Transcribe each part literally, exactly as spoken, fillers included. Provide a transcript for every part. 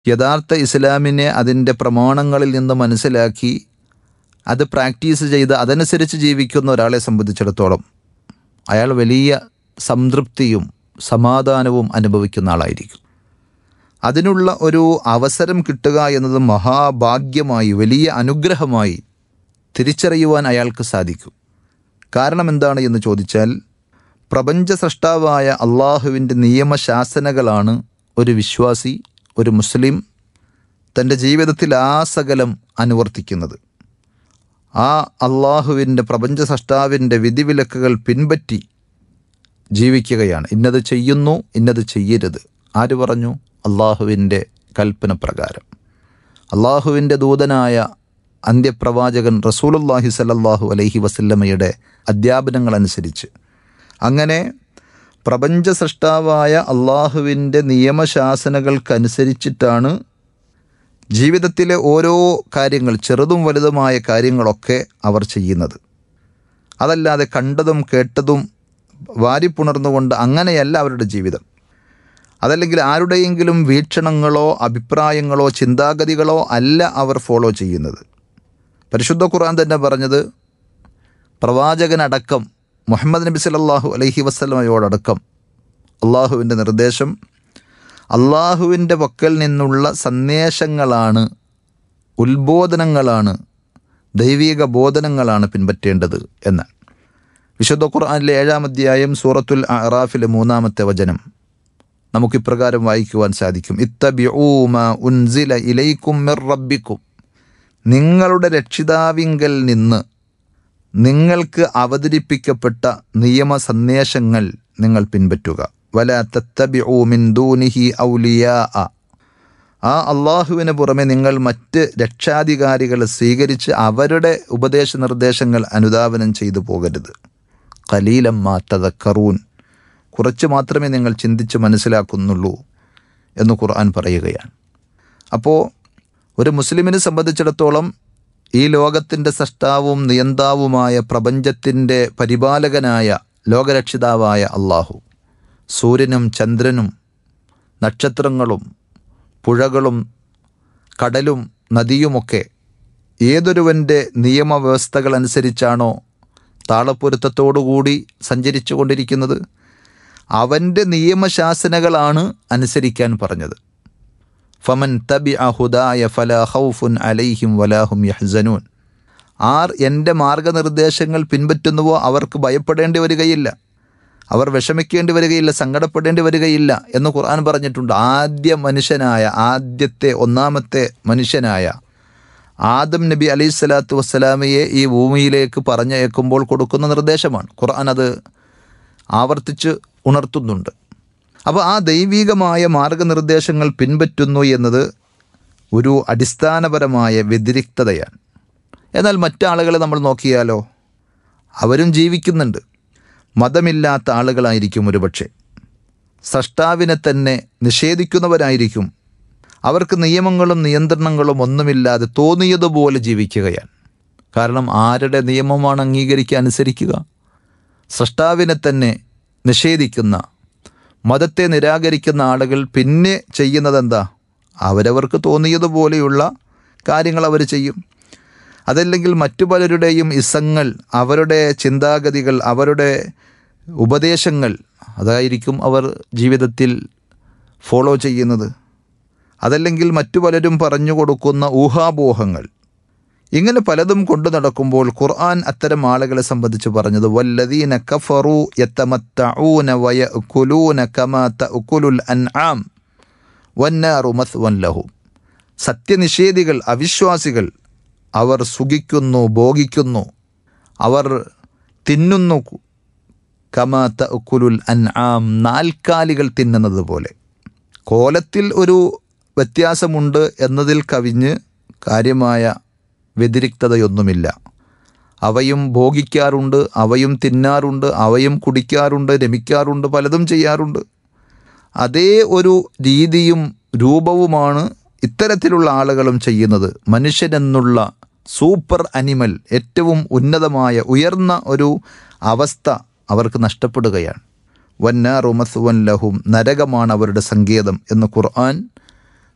യഥാർത്ഥ ഇസ്ലാമിനെ അതിൻ്റെ പ്രമാണങ്ങളിൽ നിന്ന് മനസ്സിലാക്കി അത് പ്രാക്ടീസ് ചെയ്ത് അതനുസരിച്ച് ജീവിക്കുന്ന ഒരാളെ സംബന്ധിച്ചിടത്തോളം അയാൾ വലിയ സംതൃപ്തിയും സമാധാനവും അനുഭവിക്കുന്ന ആളായിരിക്കും. അതിനുള്ള ഒരു അവസരം കിട്ടുക എന്നത് മഹാഭാഗ്യമായി, വലിയ അനുഗ്രഹമായി തിരിച്ചറിയുവാൻ അയാൾക്ക് സാധിക്കും. കാരണം എന്താണ് എന്ന് ചോദിച്ചാൽ, പ്രപഞ്ച സൃഷ്ടാവായ അള്ളാഹുവിൻ്റെ നിയമശാസനകളാണ് ഒരു വിശ്വാസി, ഒരു മുസ്ലിം തൻ്റെ ജീവിതത്തിൽ ആസകലം അനുവർത്തിക്കുന്നത്. ആ അള്ളാഹുവിൻ്റെ പ്രപഞ്ച സൃഷ്ടാവിൻ്റെ വിധിവിലക്കുകൾ പിൻപറ്റി ജീവിക്കുകയാണ്. ഇന്നത് ചെയ്യുന്നു, ഇന്നത് ചെയ്യരുത്. ആര് പറഞ്ഞു? അള്ളാഹുവിൻ്റെ കൽപ്പന പ്രകാരം. അള്ളാഹുവിൻ്റെ ദൂതനായ അന്ത്യപ്രവാചകൻ റസൂലുള്ളാഹി സ്വല്ലല്ലാഹു അലൈഹി വസല്ലമയുടെ അധ്യാപനങ്ങളനുസരിച്ച്. അങ്ങനെ പ്രപഞ്ച സൃഷ്ടാവായ അള്ളാഹുവിൻ്റെ നിയമശാസനകൾക്കനുസരിച്ചിട്ടാണ് ജീവിതത്തിലെ ഓരോ കാര്യങ്ങൾ, ചെറുതും വലുതുമായ കാര്യങ്ങളൊക്കെ അവർ ചെയ്യുന്നത്. അതല്ലാതെ കണ്ടതും കേട്ടതും വാരിപ്പുണർന്നുകൊണ്ട് അങ്ങനെയല്ല അവരുടെ ജീവിതം. അതല്ലെങ്കിൽ ആരുടെയെങ്കിലും വീക്ഷണങ്ങളോ അഭിപ്രായങ്ങളോ ചിന്താഗതികളോ അല്ല അവർ ഫോളോ ചെയ്യുന്നത്. പരിശുദ്ധ ഖുർആൻ തന്നെ പറഞ്ഞത്, പ്രവാചകനടക്കം മുഹമ്മദ് നബി സല്ലല്ലാഹു അലൈഹി വസല്ലമയോടടക്കം അള്ളാഹുവിൻ്റെ നിർദ്ദേശം അള്ളാഹുവിൻ്റെ പക്കൽ നിന്നുള്ള സന്ദേശങ്ങളാണ്, ഉത്ബോധനങ്ങളാണ്, ദൈവിക ബോധനങ്ങളാണ് പിൻപറ്റേണ്ടത് എന്നാണ്. വിശുദ്ധ ഖുർആനിലെ ഏഴാം അധ്യായം സൂറത്തുൽ അഅറാഫിലെ മൂന്നാമത്തെ വചനം നമുക്കിപ്രകാരം വായിക്കുവാൻ സാധിക്കും. ഇത്തബിഊ മാ ഉൻസില ഇലൈക്കും മിർ റബ്ബിക്കും, നിങ്ങളുടെ രക്ഷിതാവിങ്കൽ നിന്ന് നിങ്ങൾക്ക് അവതരിപ്പിക്കപ്പെട്ട നിയമ സന്ദേശങ്ങൾ നിങ്ങൾ പിൻപറ്റുക. വലാ തത്തബിഊ മിൻ ദൂനിഹി ഔലിയാ, ആ അള്ളാഹുവിന് പുറമെ നിങ്ങൾ മറ്റ് രക്ഷാധികാരികളെ സ്വീകരിച്ച് അവരുടെ ഉപദേശ നിർദ്ദേശങ്ങൾ അനുധാവനം ചെയ്തു പോകരുത്. ഖലീലം മാ തദക്കറൂൻ, കുറച്ച് മാത്രമേ നിങ്ങൾ ചിന്തിച്ച് മനസ്സിലാക്കുന്നുള്ളൂ എന്ന് ഖുർആൻ പറയുകയാണ്. അപ്പോൾ ഒരു മുസ്ലിമിനെ സംബന്ധിച്ചിടത്തോളം ഈ ലോകത്തിൻ്റെ സൃഷ്ടാവും നിയന്താവുമായ പ്രപഞ്ചത്തിൻ്റെ പരിപാലകനായ ലോകരക്ഷിതാവായ അള്ളാഹു, സൂര്യനും ചന്ദ്രനും നക്ഷത്രങ്ങളും പുഴകളും കടലും നദിയുമൊക്കെ ഏതൊരുവൻ്റെ നിയമവ്യവസ്ഥകൾ അനുസരിച്ചാണോ താളപ്പൊരുത്തത്തോടുകൂടി സഞ്ചരിച്ചു കൊണ്ടിരിക്കുന്നത്, അവൻ്റെ നിയമശാസനകളാണ് അനുസരിക്കാൻ പറഞ്ഞത്. ഫമൻ തബിഅ ഹുദായ ഫലാ ഖൗഫുൻ അലൈഹിം വലാഹും യഹ്സനൂൻ, ആർ എൻ്റെ മാർഗനിർദ്ദേശങ്ങൾ പിൻപറ്റുന്നുവോ അവർക്ക് ഭയപ്പെടേണ്ടി വരികയില്ല, അവർ വിഷമിക്കേണ്ടി വരികയില്ല, സങ്കടപ്പെടേണ്ടി വരികയില്ല എന്ന് ഖുർആൻ പറഞ്ഞിട്ടുണ്ട്. ആദ്യ മനുഷ്യനായ, ആദ്യത്തെ ഒന്നാമത്തെ മനുഷ്യനായ ആദം നബി അലൈഹി സ്വലാത്തു വസ്സലാമയെ ഈ ഭൂമിയിലേക്ക് പറഞ്ഞയക്കുമ്പോൾ കൊടുക്കുന്ന നിർദ്ദേശമാണ്. ഖുർആൻ അത് ആവർത്തിച്ച് ഉണർത്തുന്നുണ്ട്. അപ്പോൾ ആ ദൈവികമായ മാർഗനിർദ്ദേശങ്ങൾ പിൻപറ്റുന്നു എന്നത് ഒരു അടിസ്ഥാനപരമായ വ്യതിരിക്തതയാണ്. എന്നാൽ മറ്റാളുകളെ നമ്മൾ നോക്കിയാലോ, അവരും ജീവിക്കുന്നുണ്ട്. മതമില്ലാത്ത ആളുകളായിരിക്കും ഒരുപക്ഷെ, സ്രഷ്ടാവിനെ തന്നെ നിഷേധിക്കുന്നവരായിരിക്കും. അവർക്ക് നിയമങ്ങളും നിയന്ത്രണങ്ങളും ഒന്നുമില്ലാതെ തോന്നിയതുപോലെ ജീവിക്കുകയാണ്. കാരണം ആരുടെ നിയമമാണ് അംഗീകരിക്കുക, അനുസരിക്കുക? സ്രഷ്ടാവിനെ തന്നെ നിഷേധിക്കുന്ന, മതത്തെ നിരാകരിക്കുന്ന ആളുകൾ പിന്നെ ചെയ്യുന്നതെന്താ? അവരവർക്ക് തോന്നിയതുപോലെയുള്ള കാര്യങ്ങൾ അവർ ചെയ്യും. അതല്ലെങ്കിൽ മറ്റു പലരുടെയും ഇസങ്ങൾ, അവരുടെ ചിന്താഗതികൾ, അവരുടെ ഉപദേശങ്ങൾ, അതായിരിക്കും അവർ ജീവിതത്തിൽ ഫോളോ ചെയ്യുന്നത്. അതല്ലെങ്കിൽ മറ്റു പലരും പറഞ്ഞു കൊടുക്കുന്ന ഊഹാപോഹങ്ങൾ, ഇങ്ങനെ പലതും കൊണ്ടു നടക്കുമ്പോൾ ഖുർആൻ അത്തരം ആളുകളെ സംബന്ധിച്ച് പറഞ്ഞത് വല്ലദീന കഫറു യതമത്തഊന വയഅകുലൂന കമാ തഅകുലുൽ അൻആം വന്നാറു മസ്വൻ ലഹും, സത്യനിഷേധികൾ, അവിശ്വാസികൾ, അവർ സുഖിക്കുന്നു, ഭോഗിക്കുന്നു, അവർ തിന്നുന്നു, കമാ തഅകുലുൽ അൻആം, നാൽക്കാലികൾ തിന്നുന്നത് പോലെ. കോലത്തിൽ ഒരു വ്യത്യാസമുണ്ട് എന്നതിൽ കവിഞ്ഞ് കാര്യമായ വ്യതിരിക്തതയൊന്നുമില്ല. അവയും ഭോഗിക്കാറുണ്ട്, അവയും തിന്നാറുണ്ട്, അവയും കുടിക്കാറുണ്ട്, രമിക്കാറുണ്ട്, പലതും ചെയ്യാറുണ്ട്. അതേ ഒരു രീതിയും രൂപവുമാണ് ഇത്തരത്തിലുള്ള ആളുകളും ചെയ്യുന്നത്. മനുഷ്യനെന്നുള്ള സൂപ്പർ അനിമൽ, ഏറ്റവും ഉന്നതമായ ഉയർന്ന ഒരു അവസ്ഥ അവർക്ക് നഷ്ടപ്പെടുകയാണ്. വന്നാറു മസ്വൻ ലഹും, നരകമാണ് അവരുടെ സങ്കേതം എന്ന് ഖുർആൻ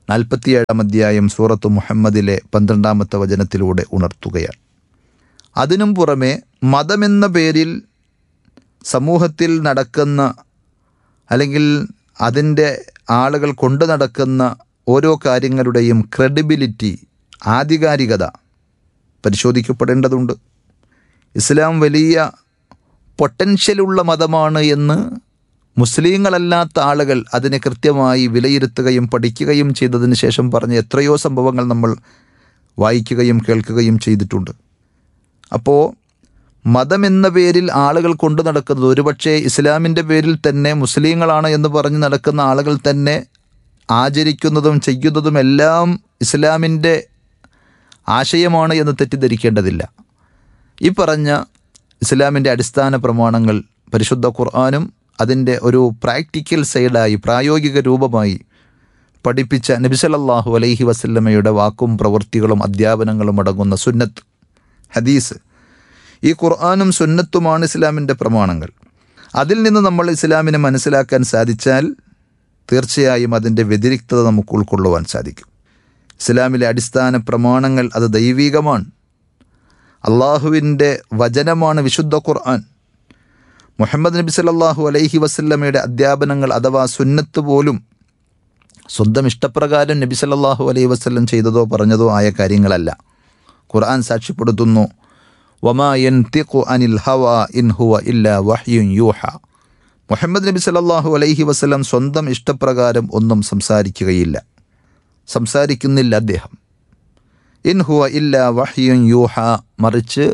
നാൽപ്പത്തിയേഴാം അധ്യായം സൂറത്ത് മുഹമ്മദിലെ പന്ത്രണ്ടാമത്തെ വചനത്തിലൂടെ ഉണർത്തുകയാണ്. അതിനും പുറമെ മതമെന്ന പേരിൽ സമൂഹത്തിൽ നടക്കുന്ന അല്ലെങ്കിൽ അതിൻ്റെ ആളുകൾ കൊണ്ടു നടക്കുന്ന ഓരോ കാര്യങ്ങളുടെയും ക്രെഡിബിലിറ്റി, ആധികാരികത പരിശോധിക്കപ്പെടേണ്ടതുണ്ട്. ഇസ്ലാം വലിയ പൊട്ടൻഷ്യലുള്ള മതമാണ് എന്ന് മുസ്ലിങ്ങളല്ലാത്ത ആളുകൾ അതിനെ കൃത്യമായി വിലയിരുത്തുകയും പഠിക്കുകയും ചെയ്തതിന് ശേഷം പറഞ്ഞ എത്രയോ സംഭവങ്ങൾ നമ്മൾ വായിക്കുകയും കേൾക്കുകയും ചെയ്തിട്ടുണ്ട്. അപ്പോൾ മതമെന്ന പേരിൽ ആളുകൾ കൊണ്ടു നടക്കുന്നത്, ഒരുപക്ഷെ ഇസ്ലാമിൻ്റെ പേരിൽ തന്നെ മുസ്ലിങ്ങളാണ് എന്ന് പറഞ്ഞ് നടക്കുന്ന ആളുകൾ തന്നെ ആചരിക്കുന്നതും ചെയ്യുന്നതും എല്ലാം ഇസ്ലാമിൻ്റെ ആശയമാണ് എന്ന് തെറ്റിദ്ധരിക്കേണ്ടതില്ല. ഈ പറഞ്ഞ ഇസ്ലാമിൻ്റെ അടിസ്ഥാന പ്രമാണങ്ങൾ പരിശുദ്ധ ഖുർആനും അതിൻ്റെ ഒരു പ്രാക്ടിക്കൽ സൈഡായി, പ്രായോഗിക രൂപമായി പഠിപ്പിച്ച നബി സല്ലല്ലാഹു അലൈഹി വസല്ലമയുടെ വാക്കും പ്രവൃത്തികളും അധ്യാപനങ്ങളും അടങ്ങുന്ന സുന്നത്ത്, ഹദീസ്, ഈ ഖുർആനും സുന്നത്തുമാണ് ഇസ്ലാമിൻ്റെ പ്രമാണങ്ങൾ. അതിൽ നിന്ന് നമ്മൾ ഇസ്ലാമിനെ മനസ്സിലാക്കാൻ സാധിച്ചാൽ തീർച്ചയായും അതിൻ്റെ വ്യതിരിക്തത നമുക്ക് ഉൾക്കൊള്ളുവാൻ സാധിക്കും. ഇസ്ലാമിലെ അടിസ്ഥാന പ്രമാണങ്ങൾ അത് ദൈവികമാണ്, അള്ളാഹുവിൻ്റെ വചനമാണ് വിശുദ്ധ ഖുർആൻ. മുഹമ്മദ് നബി സല്ലല്ലാഹു അലൈഹി വസല്ലമയുടെ അധ്യാപനങ്ങൾ അഥവാ സുന്നത്ത് പോലും സ്വന്തം ഇഷ്ടപ്രകാരം നബി സല്ലല്ലാഹു അലൈഹി വസല്ലം ചെയ്തതോ പറഞ്ഞതോ ആയ കാര്യങ്ങളല്ല. ഖുർആൻ സാക്ഷ്യപ്പെടുത്തുന്നു, വമാ യൻതിഖു അനിൽ ഹവാ ഇൻ ഹുവ ഇല്ലാ വഹ്യുൻ യൂഹ. മുഹമ്മദ് നബി സല്ലല്ലാഹു അലൈഹി വസല്ലം സ്വന്തം ഇഷ്ടപ്രകാരം ഒന്നും സംസാരിക്കുകയില്ല, സംസാരിക്കുന്നില്ല അദ്ദേഹം. ഇൻ ഹുവ ഇല്ലാ വഹ്യുൻ യൂഹ, മറിച്ച്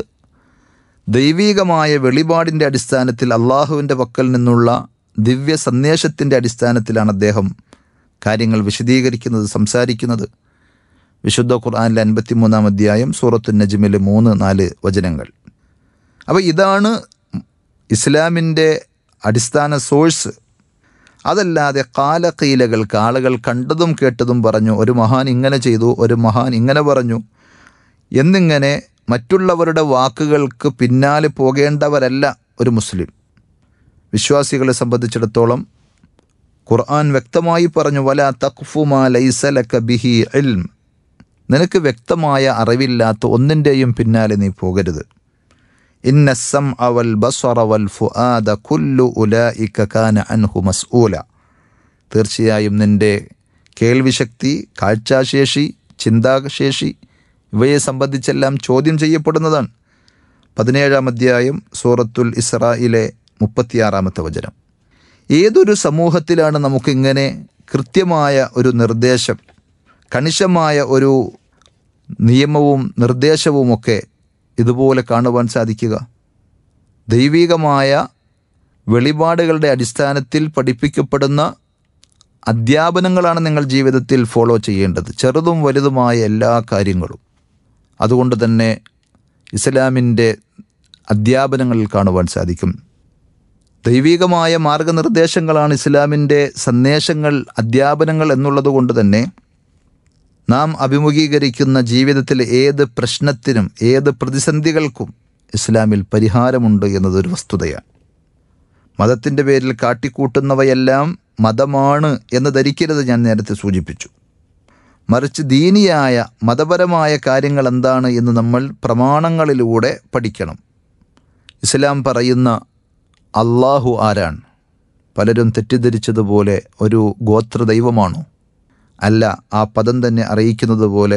ദൈവീകമായ വെളിപാടിൻ്റെ അടിസ്ഥാനത്തിൽ അള്ളാഹുവിൻ്റെ പക്കൽ നിന്നുള്ള ദിവ്യ സന്ദേശത്തിൻ്റെ അടിസ്ഥാനത്തിലാണ് അദ്ദേഹം കാര്യങ്ങൾ വിശദീകരിക്കുന്നത്, സംസാരിക്കുന്നത്. വിശുദ്ധ ഖുർആനിലെ അൻപത്തി മൂന്നാം അധ്യായം സൂറത്തു നജ്മിലെ മൂന്ന് നാല് വചനങ്ങൾ. അപ്പോൾ ഇതാണ് ഇസ്ലാമിൻ്റെ അടിസ്ഥാന സോഴ്സ്. അതല്ലാതെ കാലകീലകൾക്ക്, ആളുകൾ കണ്ടതും കേട്ടതും പറഞ്ഞു, ഒരു മഹാൻ ഇങ്ങനെ ചെയ്തു, ഒരു മഹാൻ ഇങ്ങനെ പറഞ്ഞു എന്നിങ്ങനെ മറ്റുള്ളവരുടെ വാക്കുകൾക്ക് പിന്നാലെ പോകേണ്ടവരല്ല ഒരു മുസ്ലിം. വിശ്വാസികളെ സംബന്ധിച്ചിടത്തോളം ഖുർആൻ വ്യക്തമായി പറഞ്ഞു, വലാ തഖ്ഫു മാ ലൈസ ലക ബിഹി ഇൽം, നിനക്ക് വ്യക്തമായ അറിവില്ലാത്ത ഒന്നിൻ്റെയും പിന്നാലെ നീ പോകരുത്. ഇന്ന സമഅ വൽ ബസറ വൽ ഫുആദ കുല്ലു ഉലൈക കാന അൻഹു മസ്ഊല, തീർച്ചയായും നിൻ്റെ കേൾവിശക്തി, കാഴ്ചാശേഷി, ചിന്താശേഷി ഇവയെ സംബന്ധിച്ചെല്ലാം ചോദ്യം ചെയ്യപ്പെടുന്നതാണ്. പതിനേഴാം അധ്യായം സൂറത്തുൽ ഇസ്രായിലെ മുപ്പത്തിയാറാമത്തെ വചനം. ഏതൊരു സമൂഹത്തിലാണ് നമുക്കിങ്ങനെ കൃത്യമായ ഒരു നിർദ്ദേശം, കണിശമായ ഒരു നിയമവും നിർദ്ദേശവുമൊക്കെ ഇതുപോലെ കാണുവാൻ സാധിക്കുക? ദൈവികമായ വെളിപാടുകളുടെ അടിസ്ഥാനത്തിൽ പഠിപ്പിക്കപ്പെടുന്ന അധ്യാപനങ്ങളാണ് നിങ്ങൾ ജീവിതത്തിൽ ഫോളോ ചെയ്യേണ്ടത്, ചെറുതും വലുതുമായ എല്ലാ കാര്യങ്ങളും. അതുകൊണ്ട് തന്നെ ഇസ്ലാമിൻ്റെ അധ്യാപനങ്ങളിൽ കാണുവാൻ സാധിക്കും. ദൈവികമായ മാർഗനിർദ്ദേശങ്ങളാണ് ഇസ്ലാമിൻ്റെ സന്ദേശങ്ങൾ, അധ്യാപനങ്ങൾ എന്നുള്ളത് കൊണ്ട് തന്നെ നാം അഭിമുഖീകരിക്കുന്ന ജീവിതത്തിലെ ഏത് പ്രശ്നത്തിനും ഏത് പ്രതിസന്ധികൾക്കും ഇസ്ലാമിൽ പരിഹാരമുണ്ട് എന്നതൊരു വസ്തുതയാണ്. മതത്തിൻ്റെ പേരിൽ കാട്ടിക്കൂട്ടുന്നവയെല്ലാം മതമാണ് എന്ന് ധരിക്കരുത്, ഞാൻ നേരത്തെ സൂചിപ്പിച്ചു. മറിച്ച് ദീനിയായ മതപരമായ കാര്യങ്ങൾ എന്താണ് എന്ന് നമ്മൾ പ്രമാണങ്ങളിലൂടെ പഠിക്കണം. ഇസ്ലാം പറയുന്ന അള്ളാഹു ആരാണ്? പലരും തെറ്റിദ്ധരിച്ചതുപോലെ ഒരു ഗോത്രദൈവമാണോ? അല്ല, ആ പദം തന്നെ അറിയിക്കുന്നത് പോലെ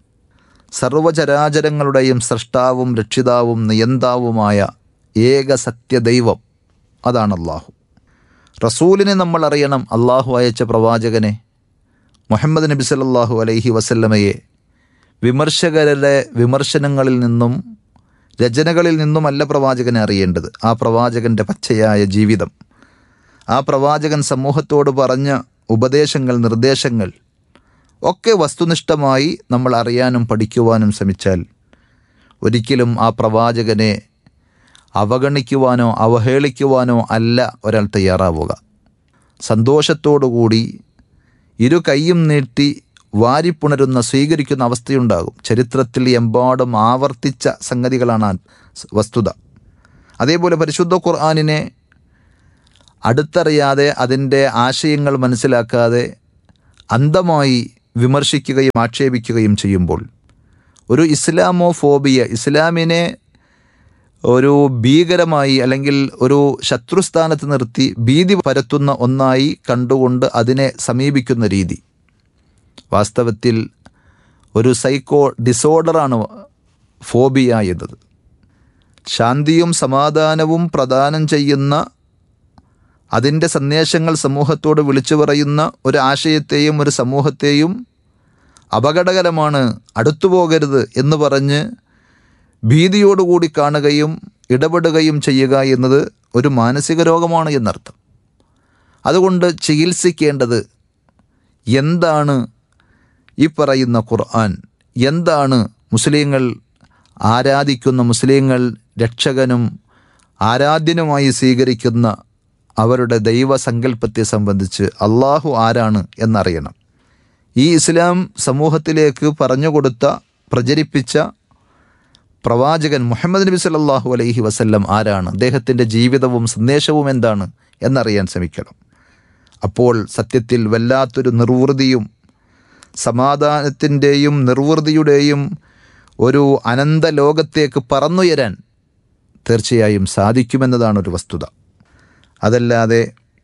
സർവചരാചരങ്ങളുടെയും സൃഷ്ടാവും രക്ഷിതാവും നിയന്താവുമായ ഏക സത്യദൈവം, അതാണ് അള്ളാഹു. റസൂലിനെ നമ്മൾ അറിയണം, അള്ളാഹു അയച്ച പ്രവാചകനെ മുഹമ്മദ് നബി സല്ലല്ലാഹു അലൈഹി വസല്ലമയെ വിമർശകരുടെ വിമർശനങ്ങളിൽ നിന്നും രചനകളിൽ നിന്നുമല്ല പ്രവാചകനെ അറിയേണ്ടത്. ആ പ്രവാചകൻ്റെ പച്ചയായ ജീവിതം, ആ പ്രവാചകൻ സമൂഹത്തോട് പറഞ്ഞ ഉപദേശങ്ങൾ, നിർദ്ദേശങ്ങൾ ഒക്കെ വസ്തുനിഷ്ഠമായി നമ്മൾ അറിയാനും പഠിക്കുവാനും ശ്രമിച്ചാൽ ഒരിക്കലും ആ പ്രവാചകനെ അവഗണിക്കുവാനോ അവഹേളിക്കുവാനോ അല്ല ഒരാൾ തയ്യാറാവുക. സന്തോഷത്തോടുകൂടി ഇരു കൈയും നീട്ടി വാരിപ്പുണരുന്ന, സ്വീകരിക്കുന്ന അവസ്ഥയുണ്ടാകും. ചരിത്രത്തിൽ എമ്പാടും ആവർത്തിച്ച സംഗതികളാണ് വസ്തുത. അതേപോലെ പരിശുദ്ധ ഖുർആനിനെ അടുത്തറിയാതെ അതിൻ്റെ ആശയങ്ങൾ മനസ്സിലാക്കാതെ അന്ധമായി വിമർശിക്കുകയും ആക്ഷേപിക്കുകയും ചെയ്യുമ്പോൾ ഒരു ഇസ്ലാമോ ഫോബിയ, ഇസ്ലാമിനെ ഒരു ഭീകരമായി അല്ലെങ്കിൽ ഒരു ശത്രുസ്ഥാനത്ത് നിർത്തി ഭീതി പരത്തുന്ന ഒന്നായി കണ്ടുകൊണ്ട് അതിനെ സമീപിക്കുന്ന രീതി വാസ്തവത്തിൽ ഒരു സൈക്കോ ഡിസോർഡറാണ് ഫോബിയ എന്നത്. ശാന്തിയും സമാധാനവും പ്രദാനം ചെയ്യുന്ന, അതിൻ്റെ സന്ദേശങ്ങൾ സമൂഹത്തോട് വിളിച്ചു പറയുന്ന ഒരു ആശയത്തെയും ഒരു സമൂഹത്തെയും അപകടകരമാണ്, അടുത്തു പോകരുത് എന്ന് പറഞ്ഞ് ഭീതിയോടുകൂടി കാണുകയും ഇടപെടുകയും ചെയ്യുക എന്നത് ഒരു മാനസിക രോഗമാണ് എന്നർത്ഥം. അതുകൊണ്ട് ചികിത്സിക്കേണ്ടത് എന്താണ് ഈ പറയുന്ന ഖുർആൻ, എന്താണ് മുസ്ലിങ്ങൾ ആരാധിക്കുന്ന, മുസ്ലിങ്ങൾ രക്ഷകനും ആരാധ്യനുമായി സ്വീകരിക്കുന്ന അവരുടെ ദൈവസങ്കല്പത്തെ സംബന്ധിച്ച് അള്ളാഹു ആരാണ് എന്നറിയണം. ഈ ഇസ്ലാം സമൂഹത്തിലേക്ക് പറഞ്ഞുകൊടുത്ത, പ്രചരിപ്പിച്ച പ്രവാചകൻ മുഹമ്മദ് നബി സല്ലല്ലാഹു അലൈഹി വസല്ലം ആരാണ്, അദ്ദേഹത്തിൻ്റെ ജീവിതവും സന്ദേശവും എന്താണ് എന്നറിയാൻ ശ്രമിക്കണം. അപ്പോൾ സത്യത്തിൽ വല്ലാത്തൊരു നിർവൃതിയും സമാധാനത്തിൻ്റെയും നിർവൃതിയുടെയും ഒരു അനന്ത ലോകത്തേക്ക് പറന്നുയരാൻ തീർച്ചയായും സാധിക്കുമെന്നതാണ് ഒരു വസ്തുത. അതല്ലാതെ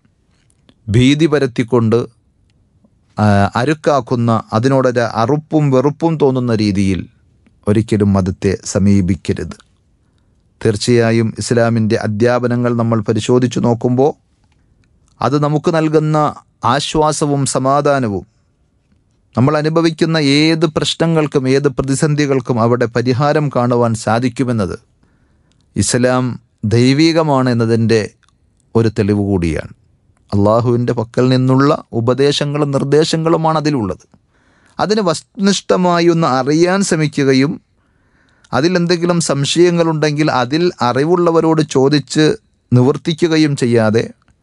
ഭീതി പരത്തിക്കൊണ്ട് അരുക്കാക്കുന്ന, അതിനോടൊരു അറുപ്പും വെറുപ്പും തോന്നുന്ന രീതിയിൽ ഒരിക്കലും മതത്തെ സമീപിക്കരുത്. തീർച്ചയായും ഇസ്ലാമിൻ്റെ അധ്യാപനങ്ങൾ നമ്മൾ പരിശോധിച്ചു നോക്കുമ്പോൾ അത് നമുക്ക് നൽകുന്ന ആശ്വാസവും സമാധാനവും, നമ്മൾ അനുഭവിക്കുന്ന ഏത് പ്രശ്നങ്ങൾക്കും ഏത് പ്രതിസന്ധികൾക്കും അവിടെ പരിഹാരം കാണുവാൻ സാധിക്കുമെന്നത് ഇസ്ലാം ദൈവികമാണ് എന്നതിൻ്റെ ഒരു തെളിവ് കൂടിയാണ്. അള്ളാഹുവിൻ്റെ പക്കൽ നിന്നുള്ള ഉപദേശങ്ങളും നിർദ്ദേശങ്ങളുമാണ് അതിലുള്ളത്. അതിന് വസ്തുനിഷ്ഠമായി ഒന്ന് അറിയാൻ ശ്രമിക്കുകയും അതിലെന്തെങ്കിലും സംശയങ്ങളുണ്ടെങ്കിൽ അതിൽ അറിവുള്ളവരോട് ചോദിച്ച് നിവർത്തിക്കുകയും ചെയ്യാതെ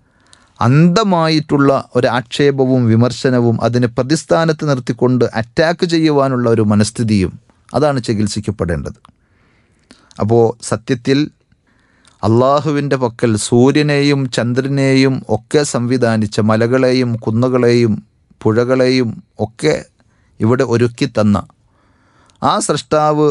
അന്ധമായിട്ടുള്ള ഒരു ആക്ഷേപവും വിമർശനവും അതിനെ പ്രതിസ്ഥാനത്ത് നിർത്തിക്കൊണ്ട് അറ്റാക്ക് ചെയ്യുവാനുള്ള ഒരു മനസ്ഥിതിയും അതാണ് ചികിത്സിക്കപ്പെടേണ്ടത്. അപ്പോൾ സത്യത്തിൽ അള്ളാഹുവിൻ്റെ പക്കൽ സൂര്യനെയും ചന്ദ്രനെയും ഒക്കെ സംവിധാനിച്ച, മലകളെയും കുന്നുകളെയും പുഴകളെയും ഒക്കെ ഇവിടെ ഒരുക്കി തന്ന ആ സൃഷ്ടാവ്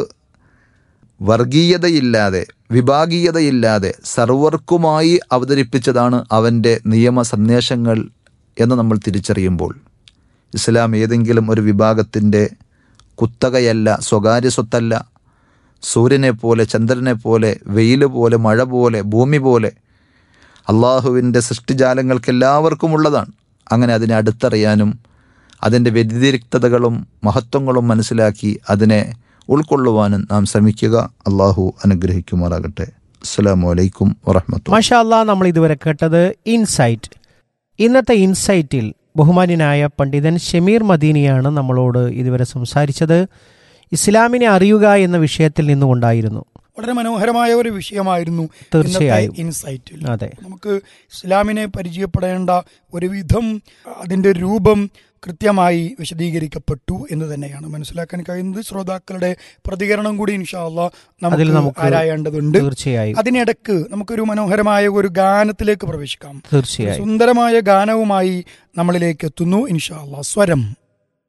വർഗീയതയില്ലാതെ വിഭാഗീയതയില്ലാതെ സർവർക്കുമായി അവതരിപ്പിച്ചതാണ് അവൻ്റെ നിയമ സന്ദേശങ്ങൾ എന്ന് നമ്മൾ തിരിച്ചറിയുമ്പോൾ ഇസ്ലാം ഏതെങ്കിലും ഒരു വിഭാഗത്തിൻ്റെ കുത്തകയല്ല, സ്വകാര്യ സ്വത്തല്ല. സൂര്യനെ പോലെ, ചന്ദ്രനെ പോലെ, വെയിൽ പോലെ, മഴ പോലെ, ഭൂമി പോലെ അള്ളാഹുവിൻ്റെ സൃഷ്ടിജാലങ്ങൾക്ക് എല്ലാവർക്കും ഉള്ളതാണ്. അങ്ങനെ അതിനെ അടുത്തറിയാനും അതിൻ്റെ വ്യതിരിക്തതകളും മഹത്വങ്ങളും മനസ്സിലാക്കി അതിനെ ഉൾക്കൊള്ളുവാനും നാം ശ്രമിക്കുക. അള്ളാഹു അനുഗ്രഹിക്കുമാറാകട്ടെ. അസ്സലാമു അലൈക്കും വറഹ്മത്തുള്ളാഹി. മാഷാ അല്ലാഹ്, നമ്മൾ ഇതുവരെ കേട്ടത് ഇൻസൈറ്റ്. ഇന്നത്തെ ഇൻസൈറ്റിൽ ബഹുമാന്യനായ പണ്ഡിതൻ ഷമീർ മദീനിയാണ് നമ്മളോട് ഇതുവരെ സംസാരിച്ചത്. ഇസ്ലാമിനെ അറിയുക എന്ന വിഷയത്തിൽ നിന്നുകൊണ്ടായിരുന്നു. വളരെ മനോഹരമായ ഒരു വിഷയമായിരുന്നു തീർച്ചയായും ഇൻസൈറ്റിൽ. അതെ, നമുക്ക് ഇസ്ലാമിനെ പരിചയപ്പെടേണ്ട ഒരു വിധം, അതിൻ്റെ രൂപം കൃത്യമായി വിശദീകരിക്കപ്പെട്ടു എന്ന് തന്നെയാണ് മനസ്സിലാക്കാൻ കഴിയുന്നത്. ശ്രോതാക്കളുടെ പ്രതികരണം കൂടി ഇൻഷാ അല്ലാഹ് നമുക്ക് ആരായേണ്ടതുണ്ട്. തീർച്ചയായും അതിനിടക്ക് നമുക്കൊരു മനോഹരമായ ഒരു ഗാനത്തിലേക്ക് പ്രവേശിക്കാം. തീർച്ചയായും സുന്ദരമായ ഗാനവുമായി നമ്മളിലേക്ക് എത്തുന്നു ഇൻഷാ അല്ലാഹ്. സ്വരം.